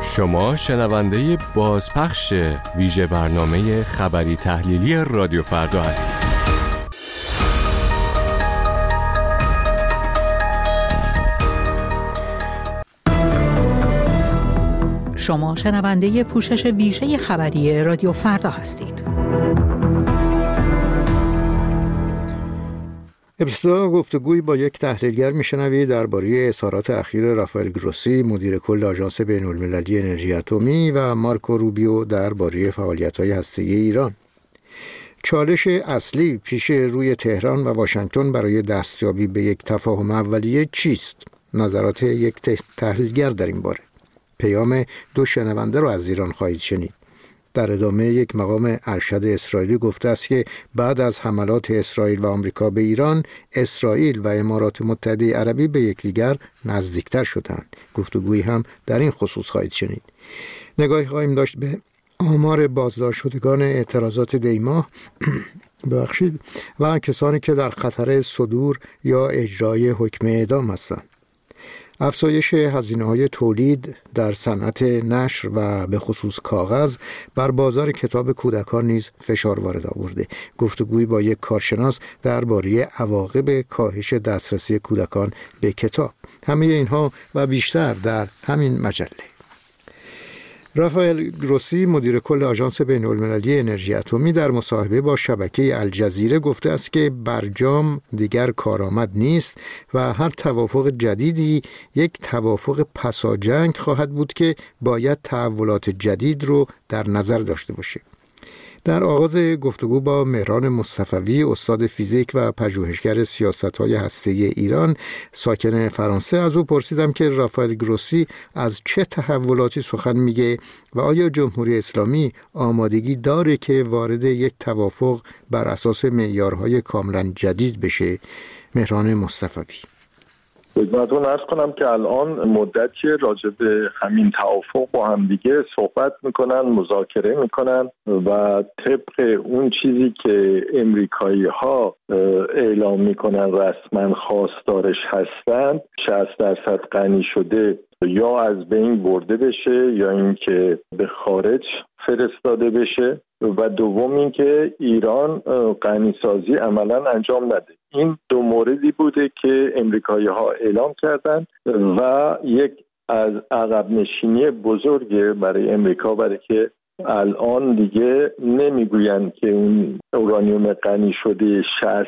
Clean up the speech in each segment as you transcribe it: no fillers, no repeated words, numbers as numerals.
شما شنونده بازپخش ویژه برنامه خبری تحلیلی رادیو فردا هستید. شما شنونده پوشش ویژه خبری رادیو فردا هستید. ابتدا گفتگویی با یک تحلیلگر میشنوید درباره اظهارات اخیر رافائل گروسی مدیر کل آژانس بین‌المللی انرژی اتمی و مارکو روبیو درباره فعالیت‌های هسته‌ای ایران. چالش اصلی پیش روی تهران و واشنگتن برای دستیابی به یک تفاهم اولیه چیست؟ نظرات یک تحلیلگر در این باره. پیام دو شنونده را از ایران خواهید شنید. در ادامه یک مقام ارشد اسرائیلی گفته است که بعد از حملات اسرائیل و آمریکا به ایران، اسرائیل و امارات متحده عربی به یکدیگر نزدیکتر شدند. گفتگویی هم در این خصوص خواهید شنید. نگاهی خواهیم داشت به آمار بازداشت شدگان اعتراضات دیماه و کسانی که در خطر صدور یا اجرای حکم اعدام هستند. افزایش هزینه‌های تولید در صنعت نشر و به خصوص کاغذ بر بازار کتاب کودکان نیز فشار وارد آورده. گفتگویی با یک کارشناس درباره عواقب کاهش دسترسی کودکان به کتاب. همه اینها و بیشتر در همین مجله. رافائل گروسی مدیر کل آژانس بین‌المللی انرژی اتمی در مصاحبه با شبکه الجزیره گفته است که برجام دیگر کارآمد نیست و هر توافق جدیدی یک توافق پساجنگ خواهد بود که باید تحولات جدید رو در نظر داشته باشه. در آغاز گفتگو با مهران مصطفوی استاد فیزیک و پژوهشگر سیاست‌های هسته‌ای ایران ساکن فرانسه از او پرسیدم که رافائل گروسی از چه تحولاتی سخن میگه و آیا جمهوری اسلامی آمادگی داره که وارد یک توافق بر اساس معیارهای کاملا جدید بشه؟ مهران مصطفوی: خدمتتون عرض کنم که الان مدتی راجع به همین توافق با هم دیگه صحبت میکنن، مذاکره میکنن و طبق اون چیزی که امریکایی‌ها اعلام میکنن رسما خواستارش هستن 60% غنی شده یا از بین برده بشه یا اینکه به خارج فرستاده بشه و دوم اینکه ایران غنیسازی عملا انجام نده. این دو موردی بوده که امریکایی‌ها اعلام کردن و یک از عقب نشینی بزرگ برای امریکا، برای که الان دیگه نمیگوین که اون اورانیوم غنی شده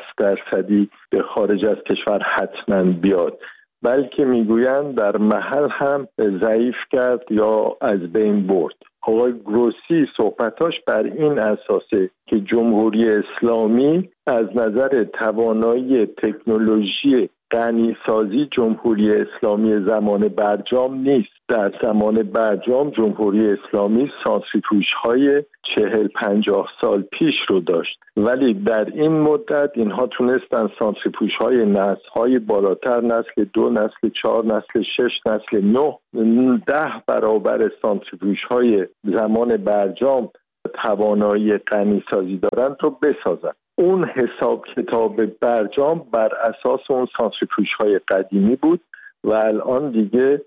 60% به خارج از کشور حتما بیاد، بلکه میگوین در محل هم ضعیف کرد یا از بین برد. آقای گروسی صحبتاش بر این اساسه که جمهوری اسلامی از نظر توانایی تکنولوژی غنیسازی جمهوری اسلامی زمان برجام نیست. در زمان برجام جمهوری اسلامی سانتریفیوژهای 40-50 سال پیش رو داشت، ولی در این مدت اینها تونستن سانتریفیوژهای نسل‌های بالاتر، نسل 2، نسل 4، نسل 6، نسل 9، 10 برابر سانتریفیوژهای زمان برجام توانایی غنیسازی دارن رو بسازن. اون حساب کتاب برجام بر اساس اون سانتریفیوژهای قدیمی بود و الان دیگه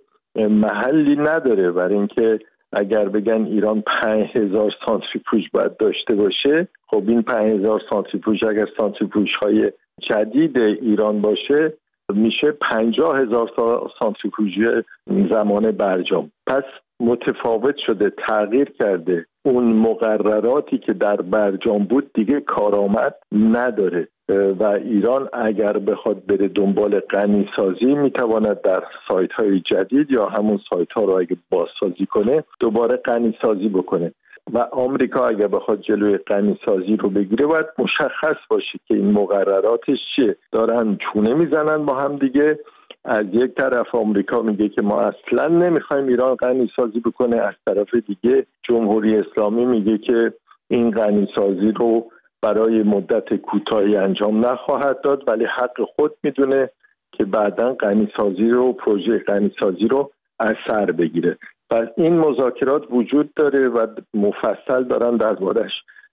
محلی نداره. برای اینکه اگر بگن ایران 5000 سانتریفیوژ باید داشته باشه، خب این 5000 سانتریفیوژ اگر سانتریفیوژهای جدید ایران باشه میشه 50000 سانتریفیوژ زمان برجام. پس متفاوت شده، تغییر کرده. اون مقرراتی که در برجام بود دیگه کارآمد نداره و ایران اگر بخواد بره دنبال غنیسازی میتواند در سایت‌های جدید یا همون سایت‌ها رو اگه بازسازی کنه دوباره غنیسازی بکنه و آمریکا اگر بخواد جلوی غنیسازی رو بگیره باید مشخص باشه که این مقرراتش چیه. دارن چونه میزنن با هم دیگه. از یک طرف آمریکا میگه که ما اصلا نمیخوایم ایران غنیسازی بکنه، از طرف دیگه جمهوری اسلامی میگه که این غنیسازی رو برای مدت کوتاهی انجام نخواهد داد، ولی حق خود میدونه که بعداً غنیسازی رو، پروژه غنیسازی رو از سر بگیره. پس این مذاکرات وجود داره و مفصل دارن دربارش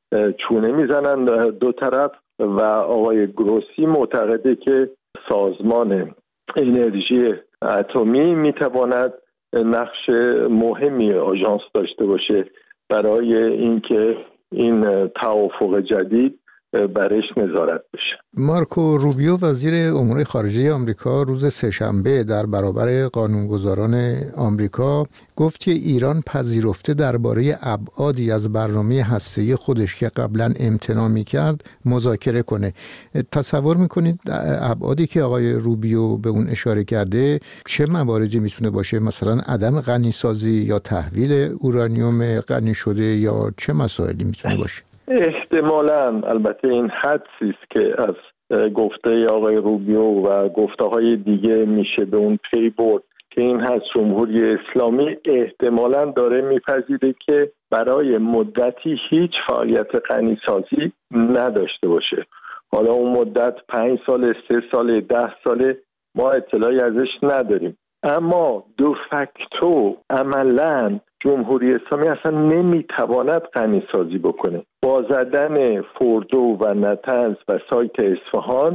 چونه میزنن دو طرف و آقای گروسی معتقده که سازمان انرژی اتمی میتواند نقش مهمی آژانس داشته باشه برای اینکه این توافق جدید برش نظارت بشه. مارکو روبیو وزیر امور خارجه آمریکا روز سه‌شنبه در برابر قانونگذاران آمریکا گفت که ایران پذیرفته درباره ابعادی از برنامه هسته‌ای خودش که قبلا امتناع می‌کرد مذاکره کنه. تصور می‌کنید ابعادی که آقای روبیو به اون اشاره کرده چه مواردی میتونه باشه؟ مثلا عدم غنیسازی یا تحویل اورانیوم غنی شده یا چه مسائلی میتونه باشه؟ احتمالاً البته این حدسی است که از گفته آقای روبیو و گفته‌های دیگه میشه به اون پی برد که این هست جمهوری اسلامی احتمالاً داره میپذیره که برای مدتی هیچ فعالیت غنیسازی نداشته باشه. حالا اون مدت 5 سال، 3 سال، 10 سال ما اطلاعی ازش نداریم، اما دو فاکتو عملاً جمهوری اسلامی اصلا نمیتواند غنیسازی بکنه. با زدن فوردو و نطنز و سایت اصفهان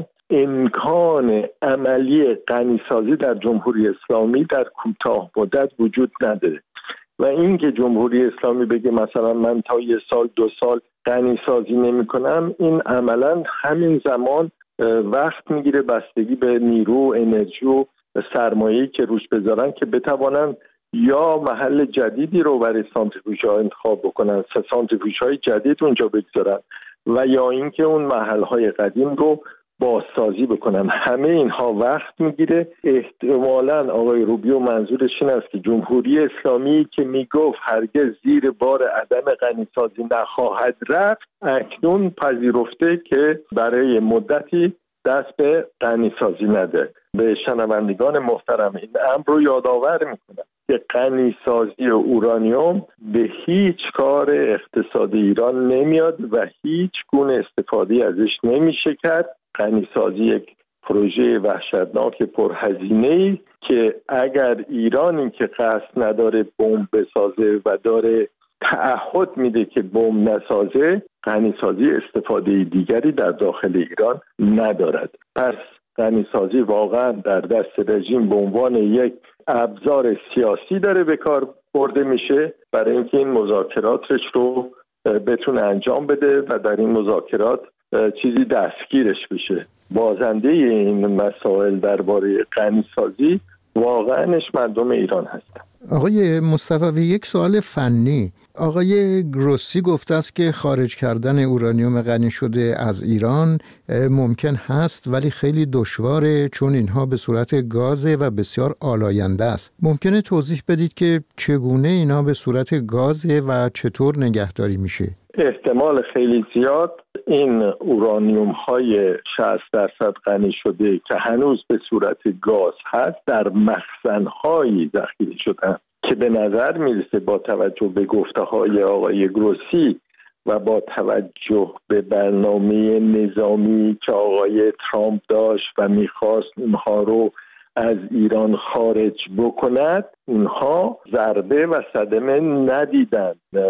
امکان عملی غنیسازی در جمهوری اسلامی در کوتاه مدت وجود نداره و اینکه جمهوری اسلامی بگه مثلا من تا 1 سال 2 سال غنیسازی نمی کنم، این عملا همین زمان وقت میگیره بستگی به نیرو، انرژی و سرمایه‌ای که روش بذارن که بتوانن یا محل جدیدی رو برای سانتریفیوژها انتخاب بکنن، سانتریفیوژهای جدید اونجا بگذارن و یا اینکه اون محل‌های قدیم رو بازسازی بکنن. همه اینها وقت میگیره. احتمالاً آقای روبیو منظورش این است که جمهوری اسلامی که میگفت هرگز زیر بار عدم غنیسازی نخواهد رفت، اکنون پذیرفته که برای مدتی دست به غنیسازی نده. به شنوندگان محترم این امر رو یادآور میکنم که غنیسازی اورانیوم به هیچ کار اقتصادی ایران نمیاد و هیچ گونه استفاده ازش نمیشه کرد. غنیسازی یک پروژه وحشتناک پرهزینه‌ای که اگر ایرانی که قصد نداره بمب بسازه و داره تعهد میده که بمب نسازه، غنیسازی استفاده دیگری در داخل ایران ندارد. پس غنیسازی واقعا در دست رژیم به عنوان یک ابزار سیاسی داره به کار برده میشه برای اینکه این مذاکراتش رو بتونه انجام بده و در این مذاکرات چیزی دستگیرش بشه. بازنده این مسائل درباره غنیسازی واقعاش مردم ایران هستن. آقای مصطفی، یک سوال فنی. آقای گروسی گفته است که خارج کردن اورانیوم غنی شده از ایران ممکن هست ولی خیلی دشواره، چون اینها به صورت گازه و بسیار آلاینده است. ممکنه توضیح بدید که چگونه اینا به صورت گازه و چطور نگهداری میشه؟ احتمال خیلی زیاد این اورانیوم های 60% غنی شده که هنوز به صورت گاز هست در مخزن هایی ذخیره شدن که به نظر میرسه با توجه به گفته های آقای گروسی و با توجه به برنامه نظامی که آقای ترامپ داشت و میخواست اونها رو از ایران خارج بکند، اونها ضربه و صدمه ندیدن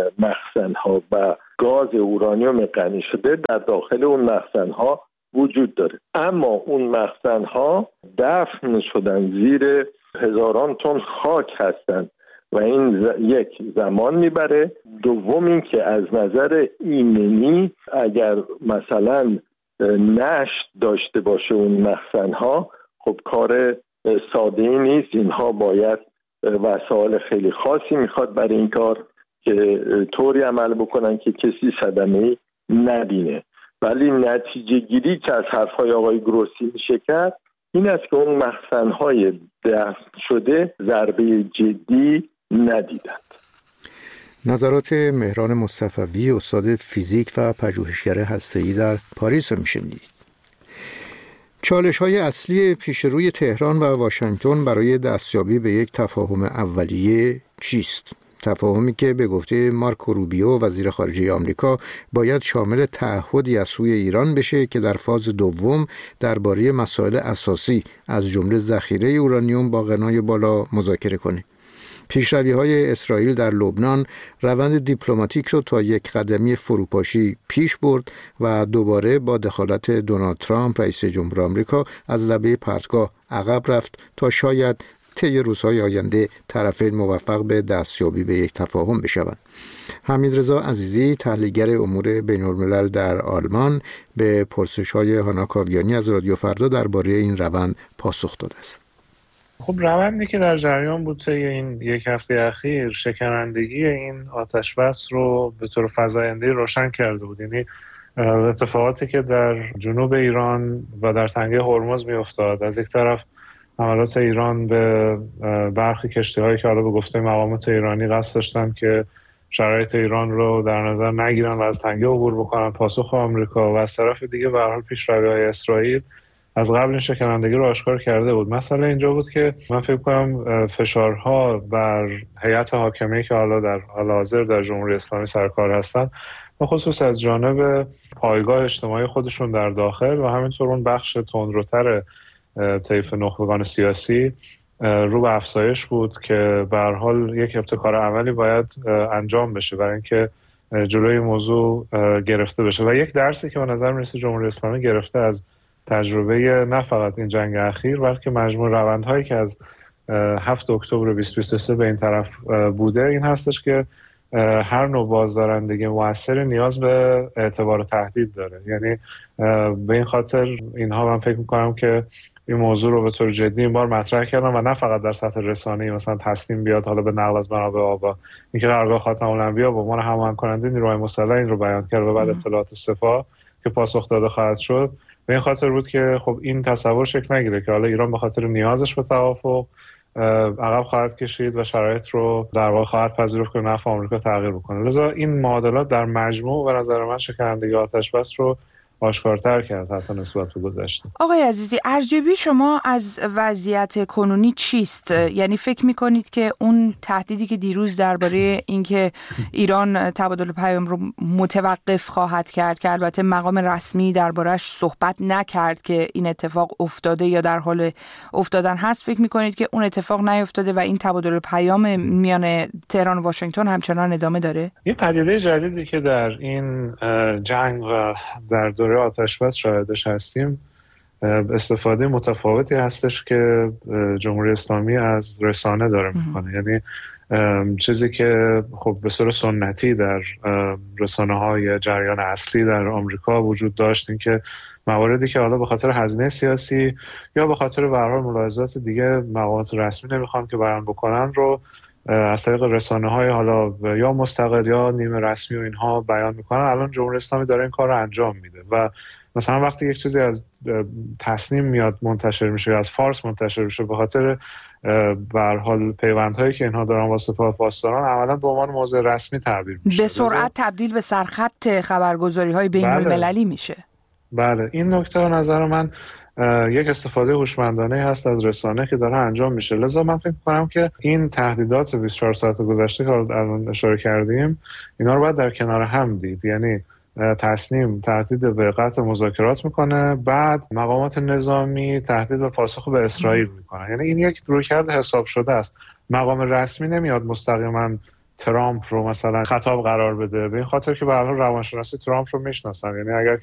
مخزن‌ها و گاز اورانیوم غنی شده در داخل اون مخزن‌ها وجود داره، اما اون مخزن‌ها دفن شدن زیر هزاران تن خاک هستند و این یک زمان میبره. دوم این که از نظر ایمنی اگر مثلا نشت داشته باشه اون مخزن‌ها، خب کار ساده ای نیست. اینها باید وسایل خیلی خاصی میخواد برای این کار که طوری عمل بکنن که کسی صدمه‌ای نبینه. ولی نتیجه گیری که از حرفهای آقای گروسی میشه کرد این است که اون مخزن‌های دفن شده ضربه جدی ندیدند. نظرات مهران مصطفی، استاد فیزیک و پژوهشگر هسته‌ای در پاریس رو میشنیدید. چالش‌های اصلی پیش روی تهران و واشنگتن برای دستیابی به یک تفاهم اولیه چیست؟ تفاهمی که به گفته مارکو روبیو وزیر خارجه آمریکا باید شامل تعهدی از سوی ایران بشه که در فاز دوم درباره مسائل اساسی از جمله ذخیره اورانیوم با غنای بالا مذاکره کنه. پیشروی‌های اسرائیل در لبنان روند دیپلماتیک رو تا یک قدمی فروپاشی پیش برد و دوباره با دخالت دونالد ترامپ رئیس جمهور آمریکا از لبه پرتگاه عقب رفت تا شاید طی روزهای آینده طرفین موفق به دستیابی به یک تفاهم بشوند. حمیدرضا عزیزی، تحلیلگر امور بین‌الملل در آلمان، به پرسش‌های هانا کاویانی از رادیو فردا درباره این روند پاسخ داده است. خب روندی که در جریان بود طی این یک هفته اخیر شکنندگی این آتش‌بس رو به طور فزاینده روشن کرده بود. یعنی اتفاقاتی که در جنوب ایران و در تنگه هرمز می‌افتاد، از یک طرف حملات ایران به برخی کشتی‌هایی که حالا به گفته مقامات ایرانی قصد داشتن که شرایط ایران رو در نظر نگیرن و از تنگه عبور بکنن، پاسخ آمریکا، و از طرف دیگه به هر حال پیشروی‌های اسرائیل از قبل این شکنندگی رو آشکار کرده بود. مسئله اینجا بود که من فکر کنم فشارها بر هیئت حاکمه‌ای که حالا در حال حاضر در جمهوری اسلامی سرکار هستن، به خصوص از جانب پایگاه اجتماعی خودشون در داخل و همینطور اون بخش تندروتر طیف نخبگان سیاسی رو به افزایش بود که به هر حال یک ابتکار عملی باید انجام بشه برای اینکه جلوی موضوع گرفته بشه. و یک درسی که به نظر میرسه جمهوری اسلامی گرفته از تجربه نه فقط این جنگ اخیر بلکه مجموع روندهایی که از 7 اکتبر 2023 به این طرف بوده این هستش که هر نوع بازدارندگی مؤثر نیاز به اعتبار و تهدید داره. یعنی به این خاطر اینها من فکر میکنم که این موضوع رو به طور جدی این بار مطرح کردن و نه فقط در سطح رسانه‌ای، مثلا تصمیم بیاد حالا به نقل از منابع آبا، اینکه قرارگاه خاتم الانبیا به عنوان هماهنگ کننده نیروهای مسلح این رو بیان کرد و بعد اطلاعات سپاه که پاسخ داده خواهد شد. به این خاطر بود که خب این تصور شکل نگیره که حالا ایران به خاطر نیازش به توافق عقب خواهد کشید و شرایط رو در واقع خواهد پذیرفت که نفع آمریکا تغییر بکنه. لذا این معادلات در مجموع به نظر من شکنندگی آتش‌بس رو آشکارتر کرد حتی نسبت به گذشته. آقای عزیزی، ارزیابی شما از وضعیت کنونی چیست؟ یعنی فکر می‌کنید که اون تهدیدی که دیروز درباره اینکه ایران تبادل پیام رو متوقف خواهد کرد که البته مقام رسمی درباره‌اش صحبت نکرد که این اتفاق افتاده یا در حال افتادن هست، فکر می‌کنید که اون اتفاق نیفتاده و این تبادل پیام میان تهران و واشنگتن همچنان ادامه داره؟ یه پدیده جدیدی که در این جنگ و در دوره آتش‌بس شاهدش هستیم استفاده متفاوتی هستش که جمهوری اسلامی از رسانه داره میکنه. یعنی چیزی که خب به صورت سنتی در رسانه‌های جریان اصلی در آمریکا وجود داشت، این که مواردی که حالا به خاطر هزینه سیاسی یا به خاطر به هر حال ملاحظات دیگه مقامات رسمی نمیخوان که بیان بکنن رو از طریق رسانه‌های حالا یا مستقل یا نیمه رسمی و اینها بیان میکنن. الان جمهوری اسلامی داره این کار رو انجام میده و مثلا وقتی یک چیزی از تصنیم میاد منتشر میشه یا از فارس منتشر میشه به خاطر به هر حال پیوندهایی که اینها دارن با سپاه پاسداران عملاً به عنوان موضوع رسمی تعبیر میشه، به سرعت تبدیل به سرخط خبرگزاری‌های بین‌المللی میشه. بله، این نکته به نظر من یک استفاده هوشمندانه هست از رسانه که داره انجام میشه. لذا من فکر می‌کنم که این تهدیدات 24 ساعت گذشته که الان اشاره کردیم اینا رو باید در کنار هم دید. یعنی تصنیم تهدید به قطع مذاکرات میکنه، بعد مقامات نظامی تهدید به پاسخ به اسرائیل میکنه. یعنی این یک رویکرد حساب شده است. مقام رسمی نمیاد مستقیما ترامپ رو مثلا خطاب قرار بده، به این خاطر که به هر حال روانشناسی ترامپ رو میشناسن. یعنی اگر